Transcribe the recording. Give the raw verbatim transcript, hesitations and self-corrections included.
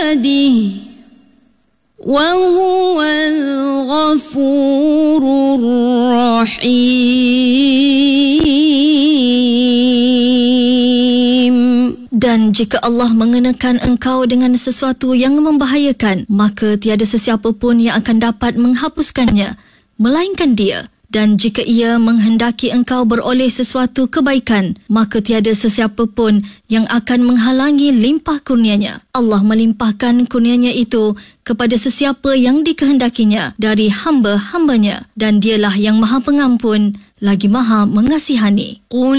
عباده وهو الغفور الرحيم. Dan jika Allah mengenakan engkau dengan sesuatu yang membahayakan, maka tiada sesiapa pun yang akan dapat menghapuskannya, melainkan Dia. Dan jika Ia menghendaki engkau beroleh sesuatu kebaikan, maka tiada sesiapa pun yang akan menghalangi limpah kurnianya. Allah melimpahkan kurnianya itu kepada sesiapa yang dikehendakinya dari hamba-hambanya, dan Dialah yang Maha Pengampun lagi Maha Mengasihani.